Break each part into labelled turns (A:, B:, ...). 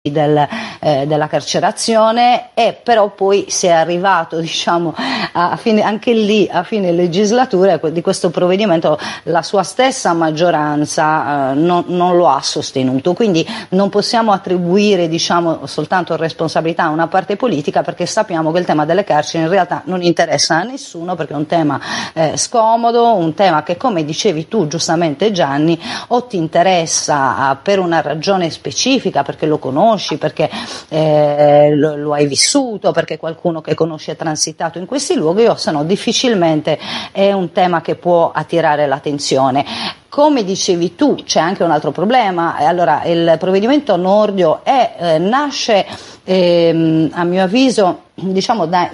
A: della carcerazione, e però poi si è arrivato, diciamo, anche lì a fine legislatura di questo provvedimento la sua stessa maggioranza non lo ha sostenuto, quindi non possiamo attribuire, diciamo, soltanto responsabilità a una parte politica, perché sappiamo che il tema delle carceri in realtà non interessa a nessuno, perché è un tema scomodo, un tema che, come dicevi tu giustamente Gianni, o ti interessa per una ragione specifica, perché lo conosci, perché lo hai vissuto, perché qualcuno che conosci è transitato in questi luoghi, o se no difficilmente è un tema che può attirare l'attenzione. Come dicevi tu, c'è anche un altro problema. Allora, il provvedimento Nordio nasce, a mio avviso, diciamo, da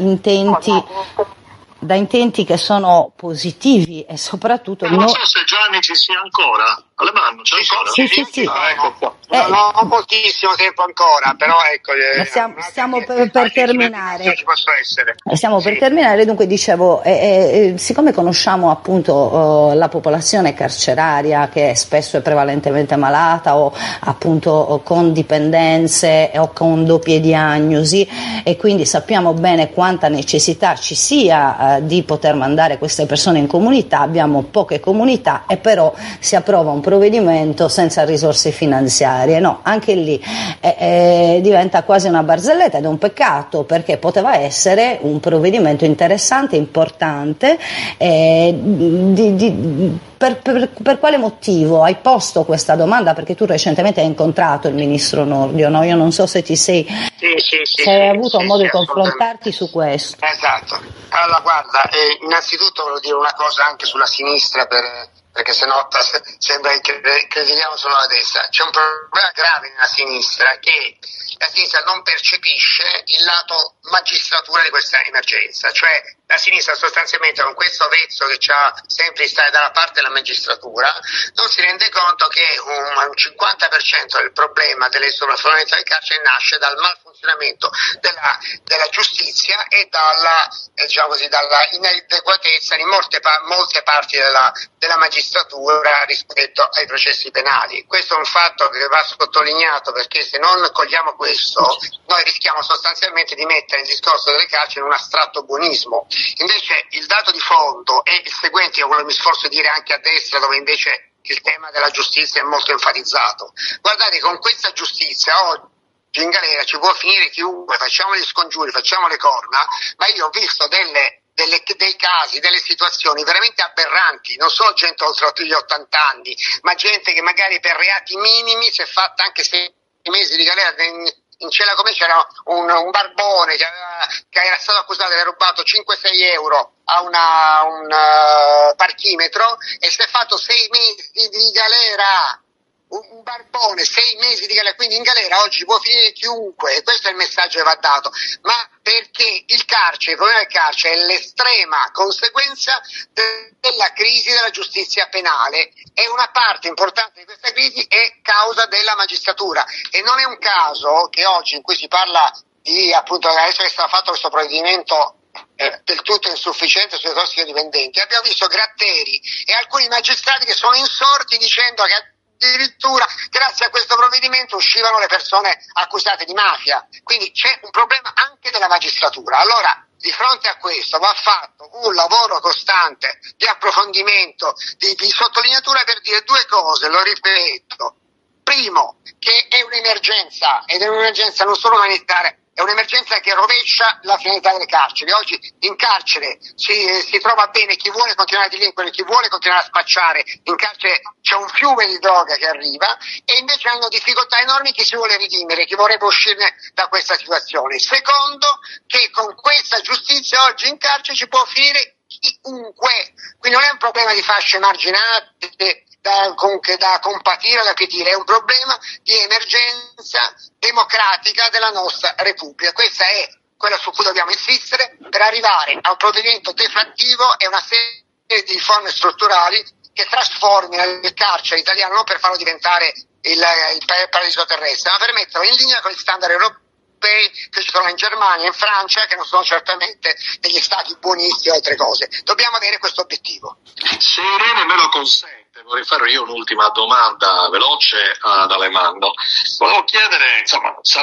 A: intenti che sono positivi, e soprattutto
B: non so se Gianni ci sia ancora. Alemanno, c'è ancora?
A: Sì.
B: Ecco qua.
C: Non ho pochissimo tempo ancora, però ecco.
A: Stiamo per terminare.
C: Ci posso essere.
A: Stiamo per terminare, dunque dicevo, siccome conosciamo appunto la popolazione carceraria, che spesso è prevalentemente malata o appunto con dipendenze o con doppie diagnosi, e quindi sappiamo bene quanta necessità ci sia di poter mandare queste persone in comunità, abbiamo poche comunità e però si approva un provvedimento senza risorse finanziarie. No, anche lì diventa quasi una barzelletta, ed è un peccato, perché poteva essere un provvedimento interessante, importante. Per quale motivo hai posto questa domanda? Perché tu recentemente hai incontrato il ministro Nordio, no? Io non so se ti sei hai avuto modo di confrontarti su questo.
C: Esatto. Allora guarda, innanzitutto volevo dire una cosa anche sulla sinistra, perché sennò sembra che crediamo solo alla destra. C'è un problema grave nella sinistra, che la sinistra non percepisce il lato magistratura di questa emergenza, cioè la sinistra sostanzialmente, con questo vezzo che c'ha sempre di stare dalla parte della magistratura, non si rende conto che un 50% del problema delle sovraffollamento delle carceri nasce dal malfunzionamento della giustizia e dalla inadeguatezza di molte parti della magistratura rispetto ai processi penali. Questo è un fatto che va sottolineato, perché se non cogliamo questo, noi rischiamo sostanzialmente di mettere il discorso delle carceri in un astratto buonismo. Invece il dato di fondo è il seguente, io quello mi sforzo di dire anche a destra, dove invece il tema della giustizia è molto enfatizzato. Guardate, con questa giustizia oggi in galera ci può finire chiunque, facciamo gli scongiuri, facciamo le corna, ma io ho visto dei casi, delle situazioni veramente aberranti, non solo gente oltre gli 80 anni, ma gente che magari per reati minimi si è fatta anche 6 mesi di galera. In cella come c'era un barbone che era stato accusato di aver rubato 5-6 euro a un parchimetro, e si è fatto 6 mesi di galera. Un barbone, 6 mesi di galera, quindi in galera oggi può finire chiunque, e questo è il messaggio che va dato. Ma perché il problema del carcere è l'estrema conseguenza della crisi della giustizia penale, e una parte importante di questa crisi è causa della magistratura, e non è un caso che oggi, in cui si parla di, appunto, adesso che è stato fatto questo provvedimento del tutto insufficiente sulle tossicodipendenti, abbiamo visto Gratteri e alcuni magistrati che sono insorti dicendo che addirittura grazie a questo provvedimento uscivano le persone accusate di mafia. Quindi c'è un problema anche della magistratura. Allora, di fronte a questo va fatto un lavoro costante di approfondimento, di sottolineatura, per dire due cose, lo ripeto. Primo, che è un'emergenza, ed è un'emergenza non solo umanitaria, è un'emergenza che rovescia la finalità delle carceri. Oggi in carcere si trova bene chi vuole continuare a delinquere, chi vuole continuare a spacciare. In carcere c'è un fiume di droga che arriva, e invece hanno difficoltà enormi chi si vuole redimere, chi vorrebbe uscirne da questa situazione. Secondo, che con questa giustizia oggi in carcere ci può finire chiunque. Quindi non è un problema di fasce marginate da compatire, da pietire, è un problema di emergenza democratica della nostra Repubblica. Questa è quella su cui dobbiamo insistere per arrivare a un provvedimento deflattivo e una serie di riforme strutturali che trasformino il carcere italiano, non per farlo diventare il paradiso terrestre, ma per metterlo in linea con gli standard europei che ci sono in Germania e in Francia, che non sono certamente degli stati buonisti o altre cose. Dobbiamo avere questo obiettivo.
B: Se Irene me lo consente, vorrei fare io un'ultima domanda veloce ad Alemanno. Volevo chiedere, insomma,